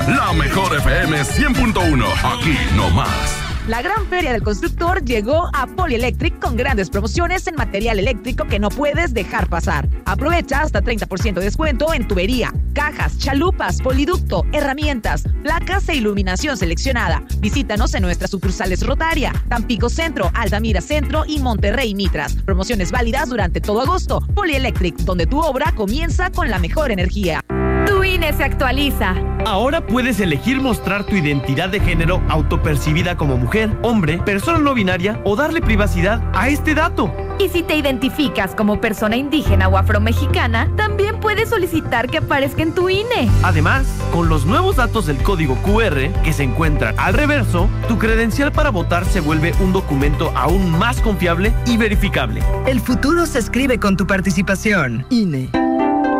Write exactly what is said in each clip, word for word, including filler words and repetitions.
La mejor F M cien punto uno, aquí no más. La gran feria del constructor llegó a Polyelectric con grandes promociones en material eléctrico que no puedes dejar pasar. Aprovecha hasta treinta por ciento de descuento en tubería, cajas, chalupas, poliducto, herramientas, placas e iluminación seleccionada. Visítanos en nuestras sucursales Rotaria, Tampico Centro, Altamira Centro y Monterrey Mitras. Promociones válidas durante todo agosto. Polyelectric, donde tu obra comienza con la mejor energía. Tu I N E se actualiza. Ahora puedes elegir mostrar tu identidad de género autopercibida como mujer, hombre, persona no binaria o darle privacidad a este dato. Y si te identificas como persona indígena o afromexicana, también puedes solicitar que aparezca en tu I N E. Además, con los nuevos datos del código Q R que se encuentran al reverso, tu credencial para votar se vuelve un documento aún más confiable y verificable. El futuro se escribe con tu participación. I N E.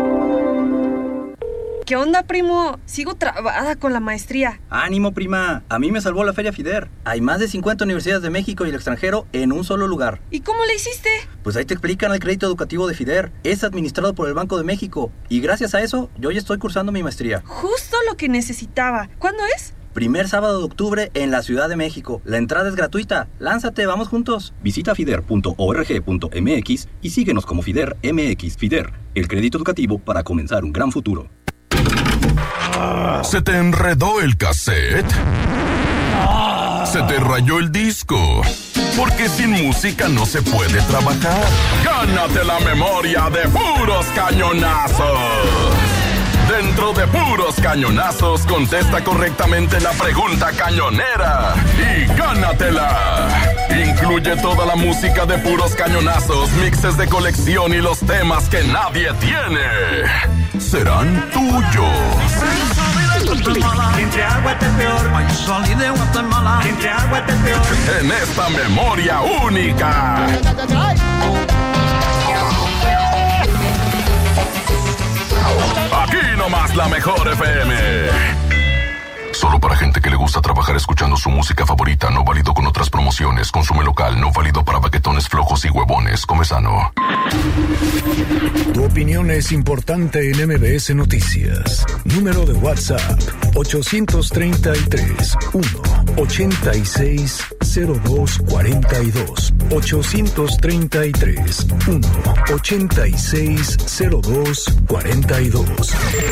¿Qué onda, primo? Sigo trabada con la maestría. ¡Ánimo, prima! A mí me salvó la Feria FIDER. Hay más de cincuenta universidades de México y el extranjero en un solo lugar. ¿Y cómo le hiciste? Pues ahí te explican el crédito educativo de FIDER. Es administrado por el Banco de México. Y gracias a eso, yo ya estoy cursando mi maestría. Justo lo que necesitaba. ¿Cuándo es? Primer sábado de octubre en la Ciudad de México. La entrada es gratuita. Lánzate, vamos juntos. Visita fider punto org punto m x y síguenos como FIDER M X. FIDER, el crédito educativo para comenzar un gran futuro. ¿Se te enredó el cassette? ¿Se te rayó el disco? Porque sin música no se puede trabajar. Gánate la memoria de Puros Cañonazos. Dentro de Puros Cañonazos, contesta correctamente la pregunta cañonera y gánatela. Incluye toda la música de Puros Cañonazos, mixes de colección y los temas que nadie tiene. Serán tuyos. Entre agua es peor. Ay, salí de Guatemala. Entre agua es peor. En esta memoria única. Aquí nomás la mejor F M. Solo para gente que le gusta trabajar escuchando su música favorita, no válido con otras promociones. Consume local, no válido para baquetones flojos y huevones. Come sano. Tu opinión es importante en M B S Noticias. Número de WhatsApp ocho tres tres, uno ocho seis, cero dos cuatro dos. ocho tres tres, uno ocho seis, cero dos cuatro dos.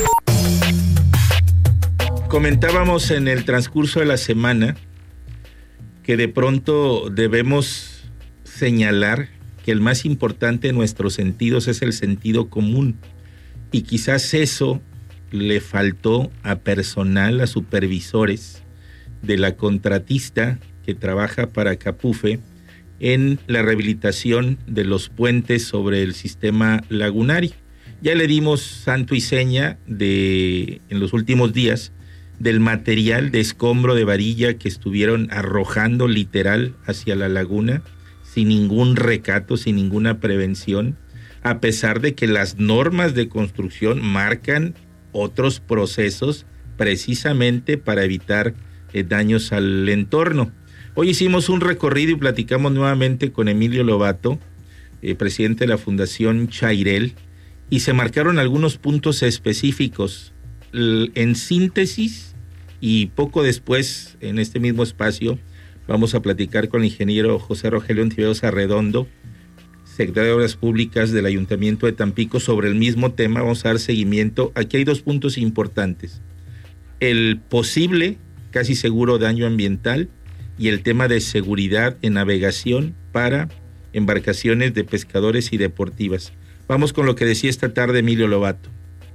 Comentábamos en el transcurso de la semana que de pronto debemos señalar que el más importante de nuestros sentidos es el sentido común, y quizás eso le faltó a personal, a supervisores de la contratista que trabaja para Capufe en la rehabilitación de los puentes sobre el sistema lagunario. Ya le dimos santo y seña de, en los últimos días, del material de escombro de varilla que estuvieron arrojando literal hacia la laguna sin ningún recato, sin ninguna prevención, a pesar de que las normas de construcción marcan otros procesos precisamente para evitar eh, daños al entorno. Hoy hicimos un recorrido y platicamos nuevamente con Emilio Lobato, eh, presidente de la Fundación Chairel, y se marcaron algunos puntos específicos. En síntesis, y poco después, en este mismo espacio, vamos a platicar con el ingeniero José Rogelio Ontiveros Arredondo, secretario de Obras Públicas del Ayuntamiento de Tampico, sobre el mismo tema. Vamos a dar seguimiento. Aquí hay dos puntos importantes: el posible, casi seguro, daño ambiental y el tema de seguridad en navegación para embarcaciones de pescadores y deportivas. Vamos con lo que decía esta tarde Emilio Lobato.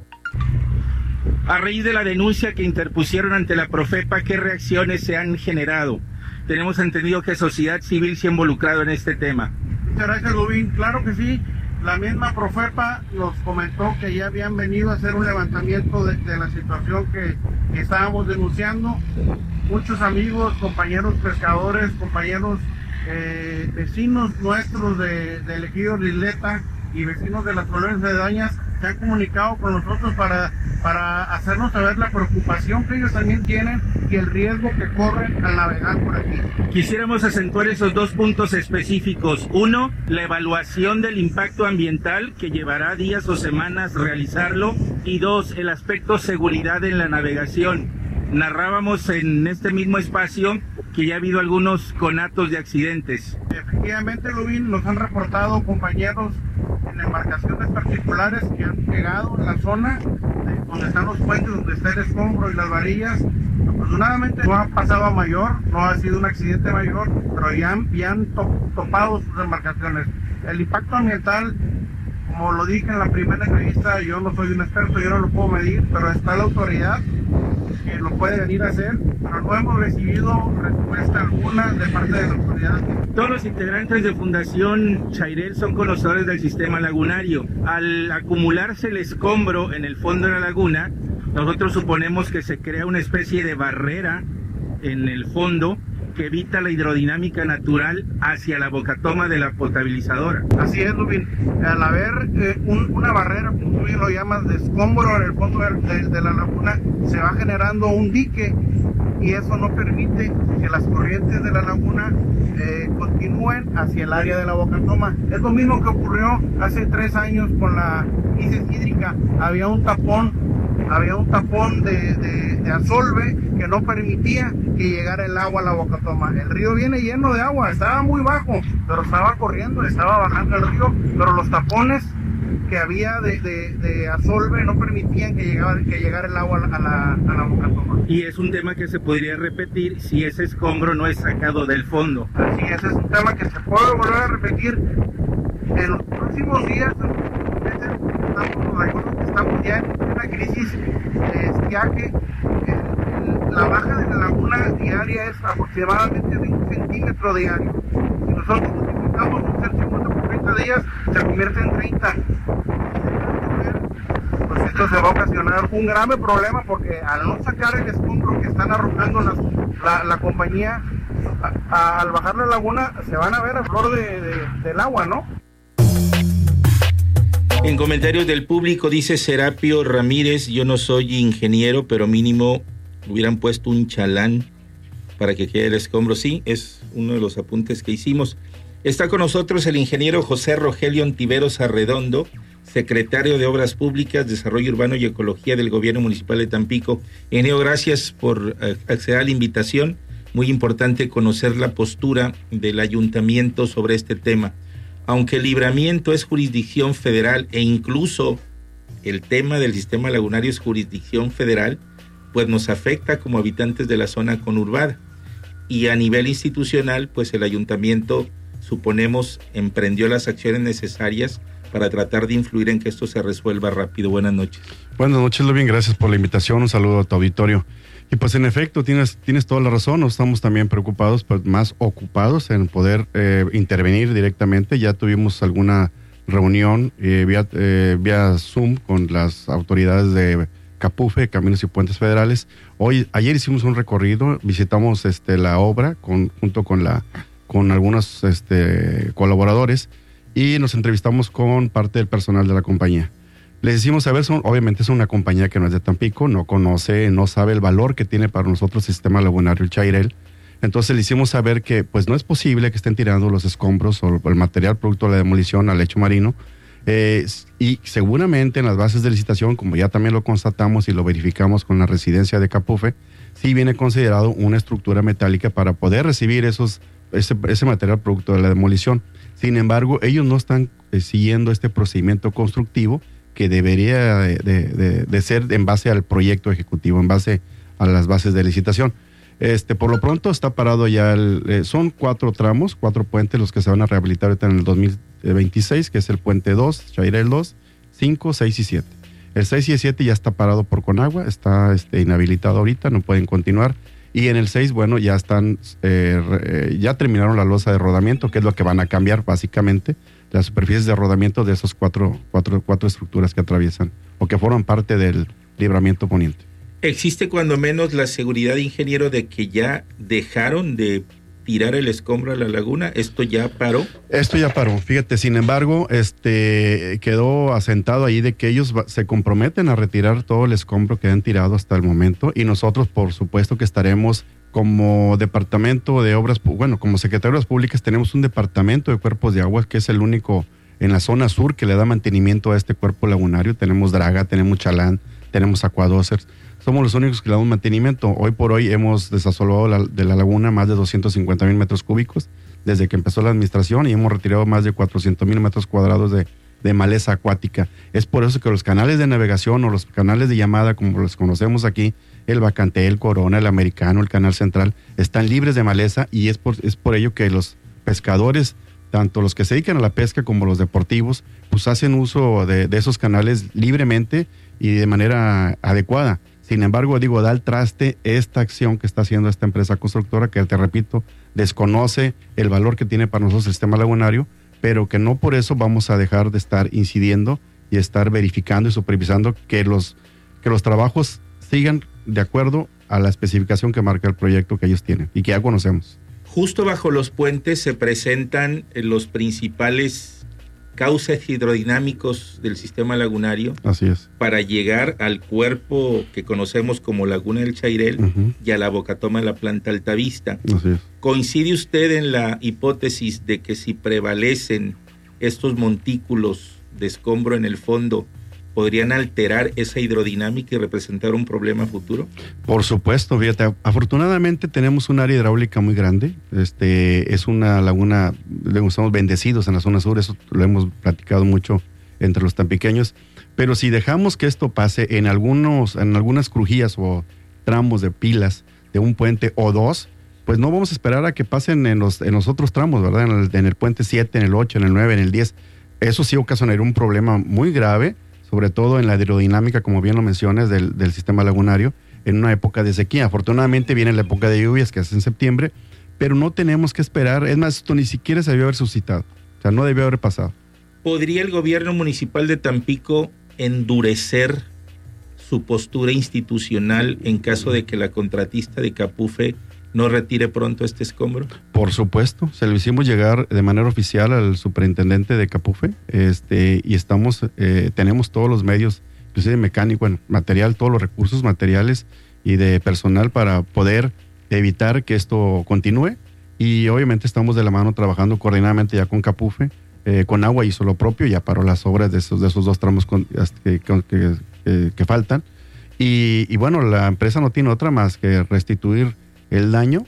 A raíz de la denuncia que interpusieron ante la Profepa, ¿qué reacciones se han generado? Tenemos entendido que sociedad civil se ha involucrado en este tema. Muchas gracias, Rubín. Claro que sí. La misma Profepa nos comentó que ya habían venido a hacer un levantamiento de, de la situación que, que estábamos denunciando. Muchos amigos, compañeros pescadores, compañeros eh, vecinos nuestros de, del ejido Isleta y vecinos de las colonias aledañas se han comunicado con nosotros para, para hacernos saber la preocupación que ellos también tienen y el riesgo que corren al navegar por aquí. Quisiéramos acentuar esos dos puntos específicos. Uno, la evaluación del impacto ambiental, que llevará días o semanas realizarlo. Y dos, el aspecto seguridad en la navegación. narrábamos en este mismo espacio que ya ha habido algunos conatos de accidentes. Efectivamente, Lubín, nos han reportado compañeros en embarcaciones particulares que han llegado en la zona de donde están los puentes, donde está el escombro y las varillas. Afortunadamente no ha pasado a mayor, no ha sido un accidente mayor, pero ya han, ya han to, topado sus embarcaciones. El impacto ambiental, como lo dije en la primera entrevista, yo no soy un experto, yo no lo puedo medir, pero está la autoridad que lo puede venir a hacer, pero no hemos recibido respuesta alguna de parte de la autoridad. Todos los integrantes de Fundación Chairel son conocedores del sistema lagunario. Al acumularse el escombro en el fondo de la laguna, nosotros suponemos que se crea una especie de barrera en el fondo que evita la hidrodinámica natural hacia la bocatoma de la potabilizadora. Así es, Lubín. Al haber eh, un, una barrera, como tú bien lo llamas, de escombro en el fondo de, de, de la laguna, se va generando un dique y eso no permite que las corrientes de la laguna eh, continúen hacia el área de la bocatoma. Es lo mismo que ocurrió hace tres años con la crisis hídrica. Había un tapón había un tapón de, de, de asolve que no permitía que llegara el agua a la bocatoma. El río viene lleno de agua, estaba muy bajo, pero estaba corriendo, estaba bajando el río, pero los tapones que había de, de, de asolve no permitían que llegara, que llegara el agua a la, a la bocatoma. Y es un tema que se podría repetir si ese escombro no es sacado del fondo. Así es, es un tema que se puede volver a repetir en los próximos días. Estamos, estamos ya en una crisis de estiaje. La baja de la laguna diaria es aproximadamente de un centímetro diario. Si nosotros multiplicamos un centímetro por treinta días, se convierte en treinta. Pues esto se va a ocasionar un grave problema porque al no sacar el escombro que están arrojando las, la, la compañía, a, a, al bajar la laguna se van a ver a flor de, de, del agua, ¿no? En comentarios del público dice Serapio Ramírez, yo no soy ingeniero, pero mínimo hubieran puesto un chalán para que quede el escombro. Sí, es uno de los apuntes que hicimos. Está con nosotros el ingeniero José Rogelio Ontiveros Arredondo, secretario de Obras Públicas, Desarrollo Urbano y Ecología del Gobierno Municipal de Tampico. Eneo, gracias por acceder a la invitación. Muy importante conocer la postura del ayuntamiento sobre este tema. Aunque el libramiento es jurisdicción federal e incluso el tema del sistema lagunario es jurisdicción federal, pues nos afecta como habitantes de la zona conurbada. Y a nivel institucional, pues el ayuntamiento, suponemos, emprendió las acciones necesarias para tratar de influir en que esto se resuelva rápido. Buenas noches. Buenas noches, Lubín, gracias por la invitación, un saludo a tu auditorio. Y pues en efecto, tienes, tienes toda la razón, nos estamos también preocupados, pues más ocupados en poder eh, intervenir directamente. Ya tuvimos alguna reunión eh, vía, eh, vía Zoom con las autoridades de Capufe, Caminos y Puentes Federales. Hoy, ayer hicimos un recorrido, visitamos este, la obra con, junto con, la, con algunos este, colaboradores y nos entrevistamos con parte del personal de la compañía. Les decimos, a ver, son, obviamente es una compañía que no es de Tampico, no conoce, no sabe el valor que tiene para nosotros el sistema lagunario el Chairel. Entonces le hicimos saber que pues no es posible que estén tirando los escombros o el material producto de la demolición al lecho marino. Eh, y seguramente en las bases de licitación, como ya también lo constatamos y lo verificamos con la residencia de Capufe, sí viene considerado una estructura metálica para poder recibir esos, ese, ese material producto de la demolición. Sin embargo, ellos no están eh, siguiendo este procedimiento constructivo que debería de, de, de, de ser en base al proyecto ejecutivo, en base a las bases de licitación. Este, por lo pronto está parado ya, el, eh, son cuatro tramos, cuatro puentes los que se van a rehabilitar ahorita en el dos mil veintiséis, que es el puente dos, Chairel dos, cinco, seis y siete. El seis y el siete ya está parado por Conagua, está este, inhabilitado ahorita, no pueden continuar. Y en el seis, bueno, ya están, eh, eh, ya terminaron la losa de rodamiento, que es lo que van a cambiar básicamente, las superficies de rodamiento de esos cuatro, cuatro, cuatro estructuras que atraviesan o que forman parte del libramiento poniente. ¿Existe cuando menos la seguridad, ingeniero, de que ya dejaron de tirar el escombro a la laguna? ¿Esto ya paró? Esto ya paró, fíjate, sin embargo, este quedó asentado ahí de que ellos se comprometen a retirar todo el escombro que han tirado hasta el momento y nosotros, por supuesto, que estaremos como departamento de obras, bueno, como Secretaría de Obras Públicas tenemos un departamento de cuerpos de agua que es el único en la zona sur que le da mantenimiento a este cuerpo lagunario. Tenemos draga, tenemos chalán, tenemos acuadóceres. somos los únicos que le damos mantenimiento. Hoy por hoy hemos desasolvado la, de la laguna más de doscientos cincuenta mil metros cúbicos desde que empezó la administración y hemos retirado más de cuatrocientos mil metros cuadrados de, de maleza acuática. Es por eso que los canales de navegación o los canales de llamada, como los conocemos aquí, el Bacante, el Corona, el Americano, el Canal Central, están libres de maleza y es por, es por ello que los pescadores, tanto los que se dedican a la pesca como los deportivos, pues hacen uso de, de esos canales libremente y de manera adecuada. Sin embargo, digo, da al traste esta acción que está haciendo esta empresa constructora que, te repito, desconoce el valor que tiene para nosotros el sistema lagunario, pero que no por eso vamos a dejar de estar incidiendo y estar verificando y supervisando que los, que los trabajos sigan de acuerdo a la especificación que marca el proyecto que ellos tienen y que ya conocemos. Justo bajo los puentes se presentan los principales cauces hidrodinámicos del sistema lagunario. Así es. Para llegar al cuerpo que conocemos como Laguna del Chairel uh-huh. y a la bocatoma de la planta Altavista. Así es. ¿Coincide usted en la hipótesis de que si prevalecen estos montículos de escombro en el fondo, podrían alterar esa hidrodinámica y representar un problema futuro? Por supuesto, fíjate, afortunadamente tenemos un área hidráulica muy grande, este es una laguna, estamos bendecidos en la zona sur, eso lo hemos platicado mucho entre los tan pequeños, pero si dejamos que esto pase en algunos, en algunas crujías o tramos de pilas de un puente o dos, pues no vamos a esperar a que pasen en los, en los otros tramos, ¿verdad? En el, en el puente siete, en el ocho, en el nueve, en el diez, eso sí ocasionaría un problema muy grave, sobre todo en la hidrodinámica, como bien lo mencionas, del, del sistema lagunario, en una época de sequía. Afortunadamente viene la época de lluvias, que es en septiembre, pero no tenemos que esperar, es más, esto ni siquiera se debió haber suscitado, o sea, no debió haber pasado. ¿Podría el gobierno municipal de Tampico endurecer su postura institucional en caso de que la contratista de Capufe no retire pronto este escombro? Por supuesto, se lo hicimos llegar de manera oficial al superintendente de Capufe, este, y estamos, eh, tenemos todos los medios, inclusive mecánico, material, todos los recursos materiales y de personal para poder evitar que esto continúe, y obviamente estamos de la mano trabajando coordinadamente ya con Capufe, eh, con Agua hizo lo propio, ya paró las obras de esos, de esos dos tramos con, que, que, que, que faltan, y, y bueno, la empresa no tiene otra más que restituir el daño,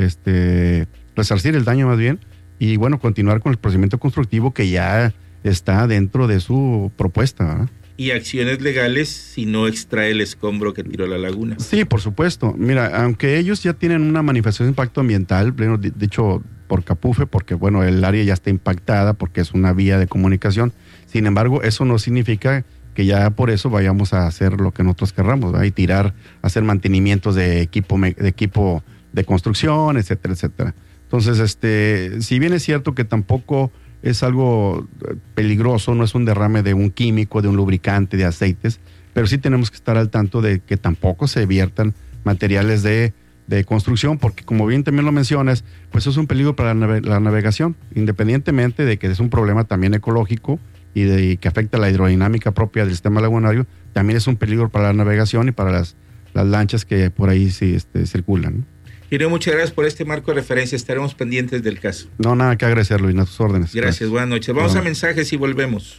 este, resarcir el daño más bien, y bueno, continuar con el procedimiento constructivo que ya está dentro de su propuesta, ¿verdad? ¿Y acciones legales si no extrae el escombro que tiró la laguna? Sí, por supuesto. Mira, aunque ellos ya tienen una manifestación de impacto ambiental, bueno, dicho por Capufe, porque bueno, el área ya está impactada porque es una vía de comunicación, sin embargo, eso no significa que ya por eso vayamos a hacer lo que nosotros querramos, ¿verdad? Y tirar, hacer mantenimientos de equipo, de equipo de construcción, etcétera, etcétera. Entonces, este, si bien es cierto que tampoco es algo peligroso, no es un derrame de un químico, de un lubricante, de aceites, pero sí tenemos que estar al tanto de que tampoco se viertan materiales de, de construcción, porque como bien también lo mencionas, pues es un peligro para la, nave- la navegación, independientemente de que es un problema también ecológico y, de, y que afecta la hidrodinámica propia del sistema lagunario, también es un peligro para la navegación y para las, las lanchas que por ahí sí este, circulan, ¿no? Querido, muchas gracias por este marco de referencia. Estaremos pendientes del caso. No, nada que agradecer, Luis, a tus órdenes. Gracias, gracias. Buenas noches. Vamos bueno. a mensajes y volvemos.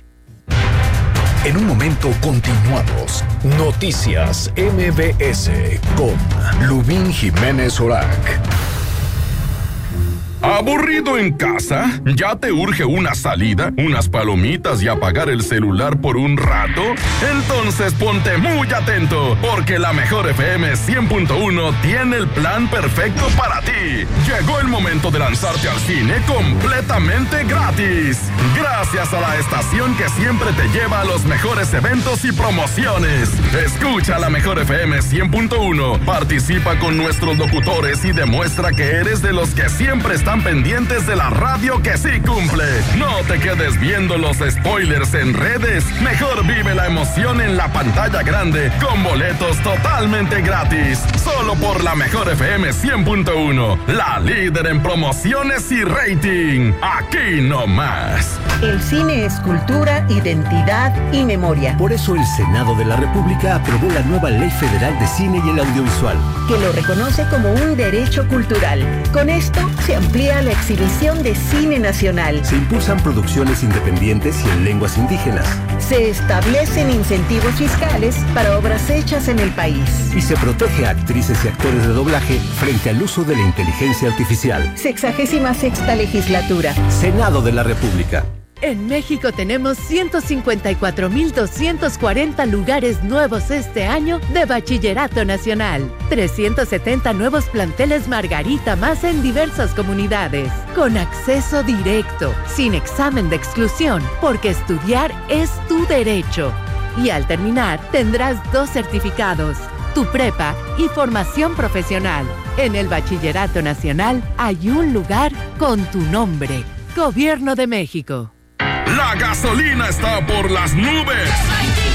En un momento continuamos. Noticias M B S con Lubín Jiménez Orac. ¿Aburrido en casa? ¿Ya te urge una salida, unas palomitas y apagar el celular por un rato? Entonces ponte muy atento, porque la mejor F M cien punto uno tiene el plan perfecto para ti. Llegó el momento de lanzarte al cine completamente gratis. Gracias a la estación que siempre te lleva a los mejores eventos y promociones. Escucha la mejor F M cien punto uno, participa con nuestros locutores y demuestra que eres de los que siempre están pendientes de la radio que sí cumple. No te quedes viendo los spoilers en redes. Mejor vive la emoción en la pantalla grande con boletos totalmente gratis. Solo por la mejor F M cien punto uno, la líder en promociones y rating. Aquí no más. El cine es cultura, identidad y memoria. Por eso el Senado de la República aprobó la nueva Ley Federal de Cine y el Audiovisual, que lo reconoce como un derecho cultural. Con esto se amplía amplía la exhibición de cine nacional. Se impulsan producciones independientes y en lenguas indígenas. Se establecen incentivos fiscales para obras hechas en el país. Y se protege a actrices y actores de doblaje frente al uso de la inteligencia artificial. Sexagésima sexta legislatura. Senado de la República. En México tenemos ciento cincuenta y cuatro mil doscientos cuarenta lugares nuevos este año de Bachillerato Nacional. trescientos setenta nuevos planteles Margarita más en diversas comunidades. Con acceso directo, sin examen de exclusión, porque estudiar es tu derecho. Y al terminar, tendrás dos certificados, tu prepa y formación profesional. En el Bachillerato Nacional hay un lugar con tu nombre. Gobierno de México. La gasolina está por las nubes.